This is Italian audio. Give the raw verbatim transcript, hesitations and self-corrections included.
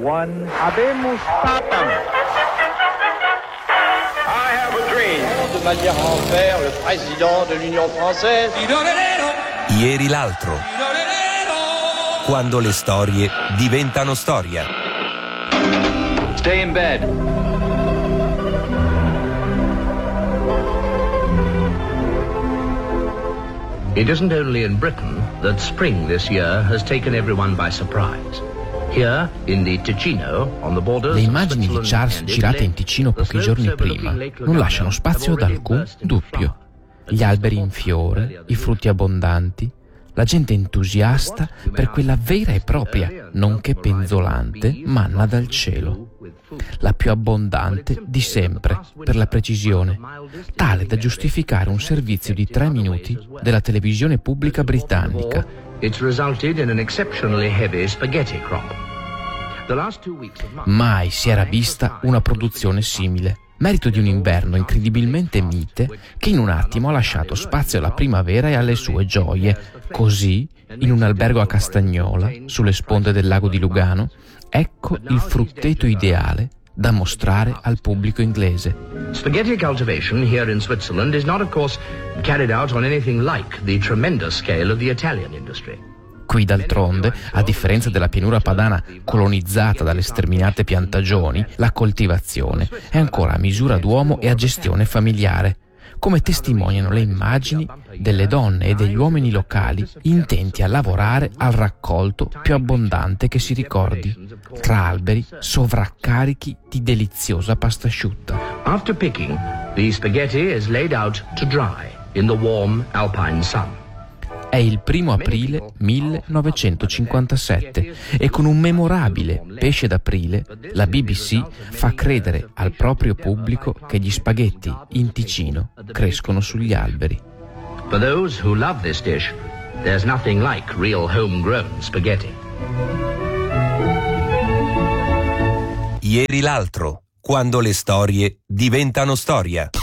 one. Habemus Papam. I have a dream. De manière à en faire le président de l'Union française. Ieri l'altro. Quando le storie diventano storia. Stay in bed. It isn't only in Britain that spring this year has taken everyone by surprise. Here, in the Ticino, on the borders Le immagini di Charles girate in Ticino pochi giorni prima non lasciano spazio ad alcun dubbio. Gli alberi in fiore, i frutti abbondanti, la gente entusiasta per quella vera e propria, nonché penzolante, manna dal cielo. La più abbondante di sempre, per la precisione, tale da giustificare un servizio di tre minuti della televisione pubblica britannica. Mai si era vista una produzione simile, merito di un inverno incredibilmente mite che in un attimo ha lasciato spazio alla primavera e alle sue gioie. Così, in un albergo a Castagnola, sulle sponde del lago di Lugano, ecco il frutteto ideale da mostrare al pubblico inglese. Spaghetti cultivation here in Switzerland is not, of course, carried out on anything like the tremendous scale of the Italian industry. Qui d'altronde, a differenza della pianura padana colonizzata dalle sterminate piantagioni, la coltivazione è ancora a misura d'uomo e a gestione familiare, come testimoniano le immagini delle donne e degli uomini locali intenti a lavorare al raccolto più abbondante che si ricordi, tra alberi sovraccarichi di deliziosa pasta asciutta. After picking, the spaghetti is laid out to dry in the warm alpine sun. È il primo aprile millenovecentocinquantasette e con un memorabile pesce d'aprile la B B C fa credere al proprio pubblico che gli spaghetti in Ticino crescono sugli alberi. For those who love this dish, there's nothing like real homegrown spaghetti. Ieri l'altro, quando le storie diventano storia.